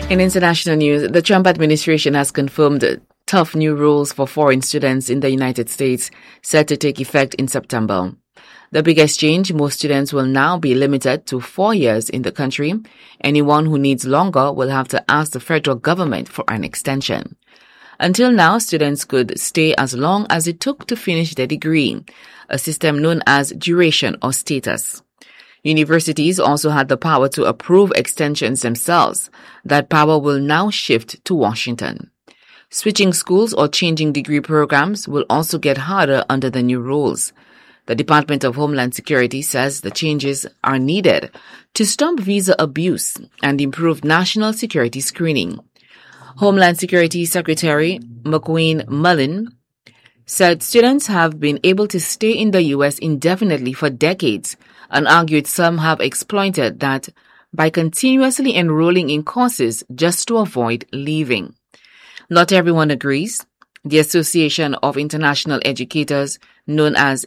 In international news, the Trump administration has confirmed tough new rules for foreign students in the United States set to take effect in September. The biggest change, most students will now be limited to 4 years in the country. Anyone who needs longer will have to ask the federal government for an extension. Until now, students could stay as long as it took to finish their degree, a system known as duration or status. Universities also had the power to approve extensions themselves. That power will now shift to Washington. Switching schools or changing degree programs will also get harder under the new rules. The Department of Homeland Security says the changes are needed to stop visa abuse and improve national security screening. Homeland Security Secretary McWayne Mullin said students have been able to stay in the U.S. indefinitely for decades and argued some have exploited that by continuously enrolling in courses just to avoid leaving. Not everyone agrees. The Association of International Educators, known as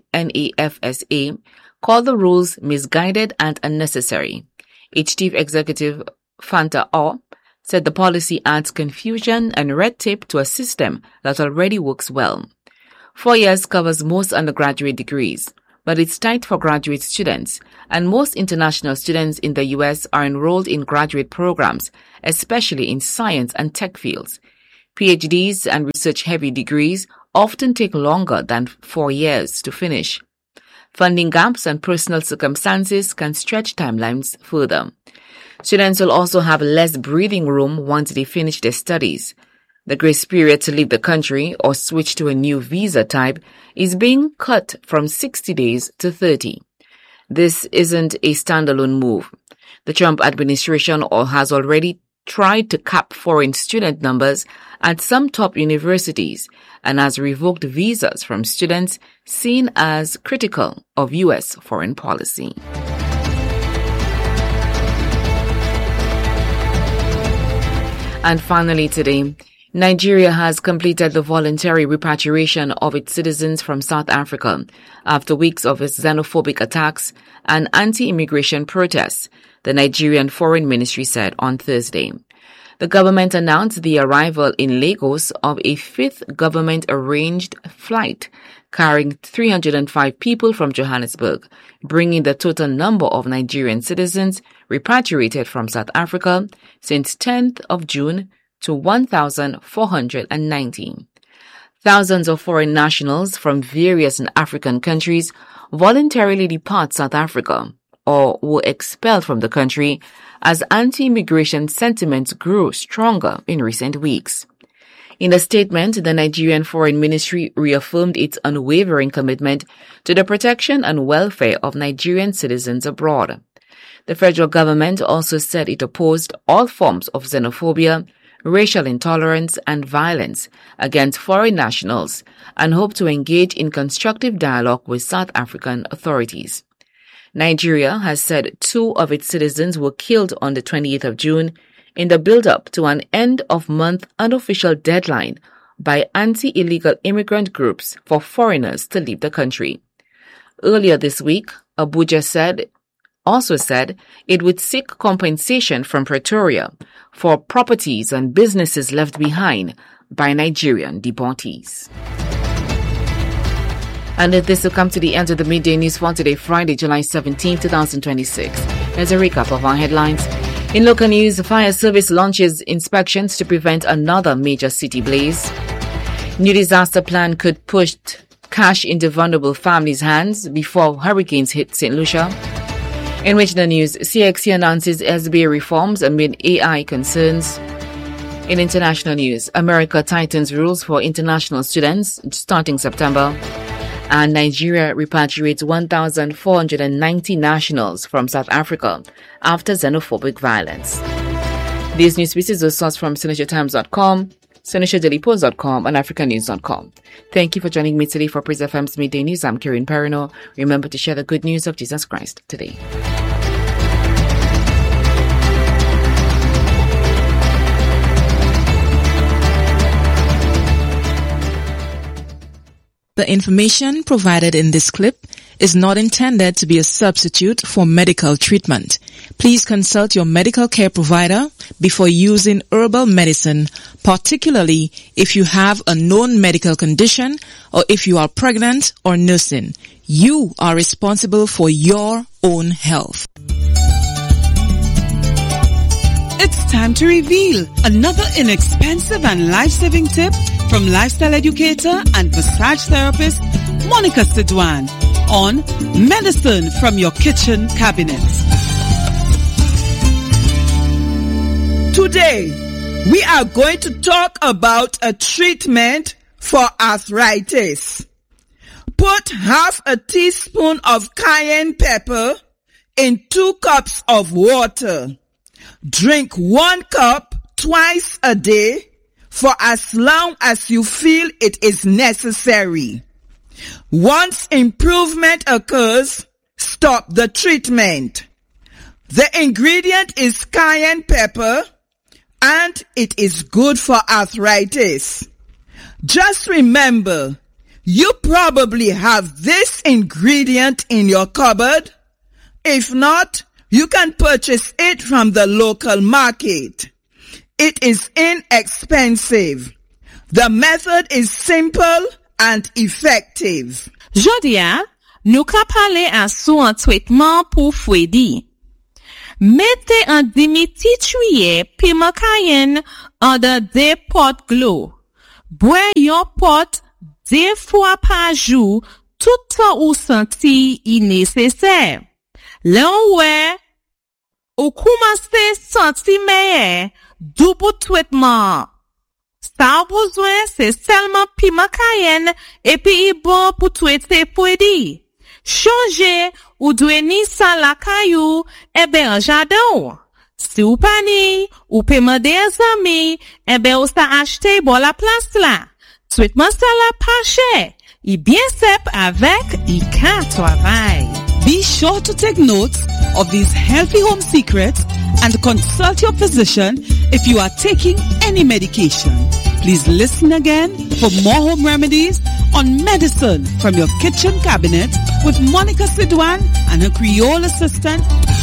NAFSA, called the rules misguided and unnecessary. Its chief executive, Fanta Aw, said the policy adds confusion and red tape to a system that already works well. 4 years covers most undergraduate degrees, but it's tight for graduate students, and most international students in the U.S. are enrolled in graduate programs, especially in science and tech fields. PhDs and research-heavy degrees often take longer than 4 years to finish. Funding gaps and personal circumstances can stretch timelines further. Students will also have less breathing room once they finish their studies. The grace period to leave the country or switch to a new visa type is being cut from 60 days to 30. This isn't a standalone move. The Trump administration has already tried to cap foreign student numbers at some top universities and has revoked visas from students seen as critical of U.S. foreign policy. And finally today, Nigeria has completed the voluntary repatriation of its citizens from South Africa after weeks of its xenophobic attacks and anti-immigration protests, the Nigerian Foreign Ministry said on Thursday. The government announced the arrival in Lagos of a fifth government-arranged flight carrying 305 people from Johannesburg, bringing the total number of Nigerian citizens repatriated from South Africa since 10th of June to 1,419. Thousands of foreign nationals from various African countries voluntarily depart South Africa or were expelled from the country as anti-immigration sentiments grew stronger in recent weeks. In a statement, the Nigerian Foreign Ministry reaffirmed its unwavering commitment to the protection and welfare of Nigerian citizens abroad. The federal government also said it opposed all forms of xenophobia, racial intolerance, and violence against foreign nationals and hoped to engage in constructive dialogue with South African authorities. Nigeria has said 2 of its citizens were killed on the 28th of June in the build-up to an end-of-month unofficial deadline by anti-illegal immigrant groups for foreigners to leave the country. Earlier this week, Abuja also said it would seek compensation from Pretoria for properties and businesses left behind by Nigerian deportees. And this will come to the end of the midday news for today, Friday, July 17, 2026. Here's a recap of our headlines. In local news, the fire service launches inspections to prevent another major city blaze. New disaster plan could push cash into vulnerable families' hands before hurricanes hit St. Lucia. In regional news, CXC announces SBA reforms amid AI concerns. In international news, America tightens rules for international students starting September. And Nigeria repatriates 1,490 nationals from South Africa after xenophobic violence. These news pieces are sourced from SenesioTimes.com, SenesioDailyPost.com, and AfricaNews.com. Thank you for joining me today for Praise FM's Midday News. I'm Karen Perino. Remember to share the good news of Jesus Christ today. The information provided in this clip is not intended to be a substitute for medical treatment. Please consult your medical care provider before using herbal medicine, particularly if you have a known medical condition or if you are pregnant or nursing. You are responsible for your own health. It's time to reveal another inexpensive and life-saving tip from lifestyle educator and massage therapist Monica Sidwan on Medicine from Your Kitchen Cabinet. Today, we are going to talk about a treatment for arthritis. Put half a teaspoon of cayenne pepper in 2 cups of water. Drink 1 cup twice a day for as long as you feel it is necessary. Once improvement occurs, stop the treatment. The ingredient is cayenne pepper and it is good for arthritis. Just remember, you probably have this ingredient in your cupboard. If not, you can purchase it from the local market. It is inexpensive. The method is simple and effective. Jodia, nou ka pale sou an traitement pou fwedi. Mette an demi-titouye piment cayenne an de 2 pot glo. Bwe yon pot 2 fois par jour tout an ou senti nécessaire. L'an wè, ou komanse senti meye, double traitement. Sa besoin c'est seulement piment cayenne et puis bon pour traiter fwedi. Changer ou dwe ni sa la kayou en jardin. Si ou pa ni, ou pe mande zami, ou sa achete bon la place la. Traitement sa la pas cher. I bien sep avec I ka travail. Be sure to take notes of these healthy home secrets and consult your physician if you are taking any medication. Please listen again for more home remedies on Medicine from Your Kitchen Cabinet with Monica Sidwan and her Creole assistant